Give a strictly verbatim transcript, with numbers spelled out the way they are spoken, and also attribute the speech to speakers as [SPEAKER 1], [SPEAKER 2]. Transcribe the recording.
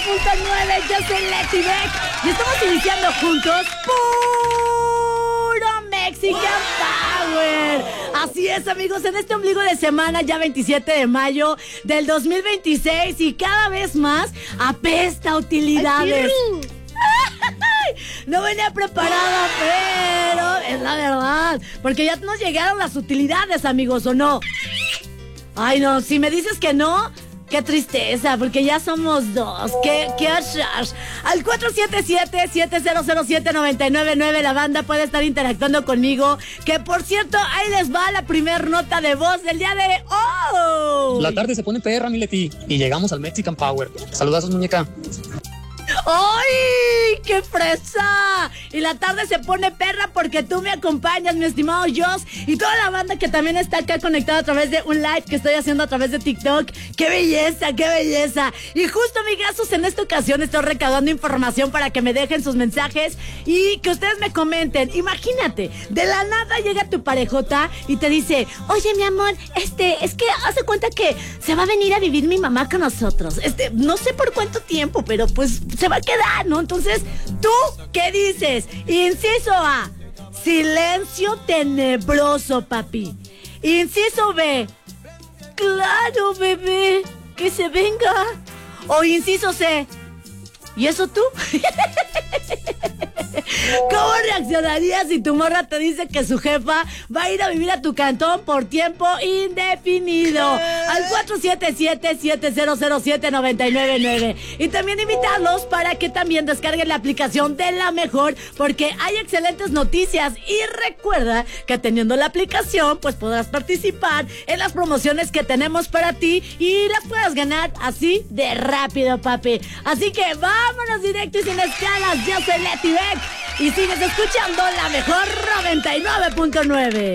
[SPEAKER 1] punto nueve. Yo soy Leti Beck y estamos iniciando juntos puro Mexican Power. Así es, amigos, en este ombligo de semana, ya veintisiete de mayo del dos mil veintiséis, y cada vez más apesta a utilidades. Ay, no venía preparada, pero es la verdad, porque ya nos llegaron las utilidades, amigos, ¿o no? Ay, no, si me dices que no, qué tristeza, porque ya somos dos. Qué, qué ashar. Al cuatro siete siete, siete cero cero siete, nueve nueve nueve la banda puede estar interactuando conmigo. Que por cierto, ahí les va la primer nota de voz del día de hoy.
[SPEAKER 2] La tarde se pone perra, mi Leti, y llegamos al Mexican Power. Saludazos, muñeca.
[SPEAKER 1] ¡Ay, qué fresa! Y la tarde se pone perra porque tú me acompañas, mi estimado Joss, y toda la banda que también está acá conectada a través de un live que estoy haciendo a través de TikTok. ¡Qué belleza, qué belleza! Y justo, amigazos, en esta ocasión estoy recaudando información para que me dejen sus mensajes y que ustedes me comenten. Imagínate, de la nada llega tu parejota y te dice: oye, mi amor, este, es que hace cuenta que se va a venir a vivir mi mamá con nosotros. Este, no sé por cuánto tiempo, pero pues se va a quedar, ¿no? Entonces, ¿tú qué dices? Inciso A, silencio tenebroso, papi. Inciso B, claro, bebé, que se venga. O inciso C, ¿y eso tú? ¿Cómo reaccionarías si tu morra te dice que su jefa va a ir a vivir a tu cantón por tiempo indefinido? Al cuatro siete siete, siete cero cero siete, nueve nueve nueve. Y también invitarlos para que también descarguen la aplicación de La Mejor, porque hay excelentes noticias. Y recuerda que teniendo la aplicación, pues podrás participar en las promociones que tenemos para ti y las puedas ganar así de rápido, papi. Así que vámonos directo y sin escalas. Yo soy Leti Beck y sigues escuchando La Mejor noventa y nueve punto nueve.